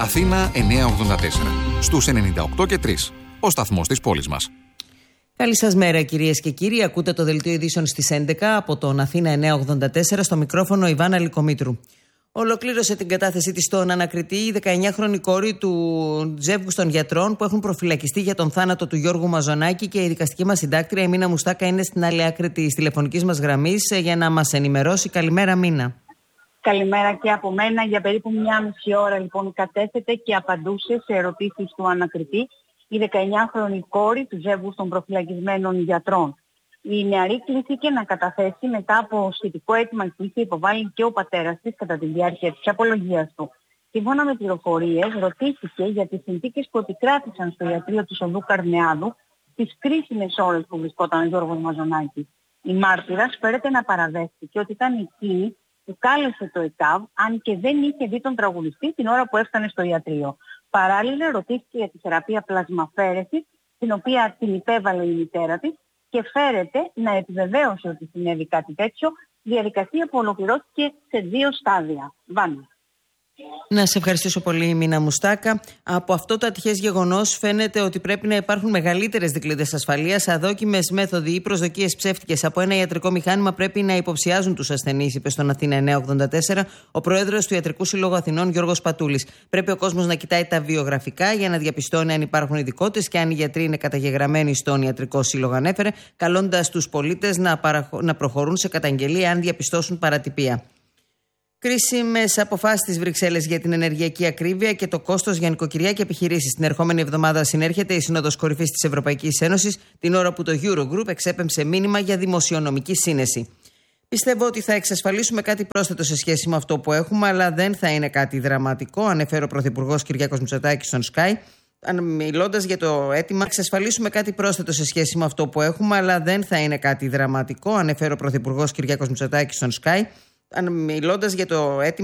Αθήνα 984. Στους 98 και 3. Ο σταθμός της πόλης μας. Καλή σας μέρα, κυρίες και κύριοι. Ακούτε το δελτίο ειδήσεων στις 11 από τον Αθήνα 984, στο μικρόφωνο Ιβάνα Λικομήτρου. Ολοκλήρωσε την κατάθεσή της στον ανακριτή η 19χρονη κόρη του ζεύγους των γιατρών που έχουν προφυλακιστεί για τον θάνατο του Γιώργου Μαζονάκη, και η δικαστική μας συντάκτρια η Μίνα Μουστάκα είναι στην άλλη άκρη της τηλεφωνικής μας γραμμής για να μας ενημερώσει. Καλημέρα, Μίνα. Καλημέρα και από μένα. Για περίπου 1,5 ώρα λοιπόν κατέθετε και απαντούσε σε ερωτήσεις του ανακριτή η 19χρονη κόρη του ζεύγους των προφυλακισμένων γιατρών. Η νεαρή κλήθηκε να καταθέσει μετά από σχετικό αίτημα που είχε υποβάλει και ο πατέρας της κατά τη διάρκεια της απολογίας του. Σύμφωνα με πληροφορίες, ρωτήθηκε για τις συνθήκες που επικράτησαν στο ιατρείο του Οδού Καρνεάδου τις κρίσιμες ώρες που βρισκόταν ο Γιώργος Μαζονάκης. Η μάρτυρας φέρεται να παραδέχτηκε ότι ήταν εκείνη που κάλεσε το ΕΚΑΒ, αν και δεν είχε δει τον τραγουδιστή την ώρα που έφτανε στο ιατρείο. Παράλληλα, ρωτήθηκε για τη θεραπεία πλασμαφέρεσης, την οποία την υπέβαλε η μητέρα της, και φέρεται να επιβεβαίωσε ότι συνέβη κάτι τέτοιο, διαδικασία που ολοκληρώθηκε σε 2 στάδια. Βάνη. Να σε ευχαριστήσω πολύ, Μίνα Μουστάκα. Από αυτό το ατυχές γεγονός φαίνεται ότι πρέπει να υπάρχουν μεγαλύτερες δικλείδες ασφαλείας. Αδόκιμες μέθοδοι ή προσδοκίες ψεύτικες από ένα ιατρικό μηχάνημα πρέπει να υποψιάζουν τους ασθενείς, είπε στον Αθήνα 984 ο πρόεδρος του Ιατρικού Συλλόγου Αθηνών, Γιώργος Πατούλης. Πρέπει ο κόσμος να κοιτάει τα βιογραφικά για να διαπιστώνει αν υπάρχουν ειδικότητες και αν οι γιατροί είναι καταγεγραμμένοι στον Ιατρικό Σύλλογο, ανέφερε, καλώντας τους πολίτες να προχωρούν σε καταγγελία αν διαπιστώσουν παρατυπία. Κρίσιμες αποφάσεις της Βρυξέλλες για την ενεργειακή ακρίβεια και το κόστος για νοικοκυριά και επιχειρήσεις. Την ερχόμενη εβδομάδα συνέρχεται η Σύνοδος Κορυφής της Ευρωπαϊκής Ένωσης, την ώρα που το Eurogroup εξέπεμψε μήνυμα για δημοσιονομική σύνεση. Πιστεύω ότι θα εξασφαλίσουμε κάτι πρόσθετο σε σχέση με αυτό που έχουμε, αλλά δεν θα είναι κάτι δραματικό, ανέφερε ο Πρωθυπουργός Κυριάκος Μητσοτάκης στον Sky, μιλώντας για το αίτημα εξασφαλίσουμε κάτι πρόσθετο σε σχέση με αυτό που έχουμε, αλλά δεν θα είναι κάτι δραματικό, ανέφερε ο Πρωθυπουργός Κυριάκος Μητσοτάκης στον Sky, μιλώντας για το αίτημα